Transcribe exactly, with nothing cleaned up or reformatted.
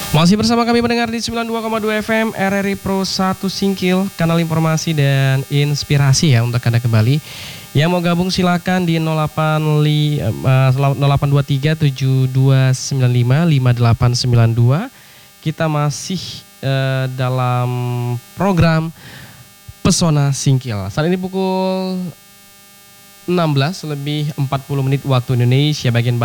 Masih bersama kami mendengar di sembilan puluh dua koma dua F M R R I Pro satu Singkil, kanal informasi dan inspirasi ya untuk Anda kembali. Yang mau gabung silakan di nol delapan dua tiga tujuh dua sembilan lima lima delapan sembilan dua. Kita masih uh, dalam program Pesona Singkil. Saat ini pukul enam belas lebih empat puluh menit waktu Indonesia bagian barat.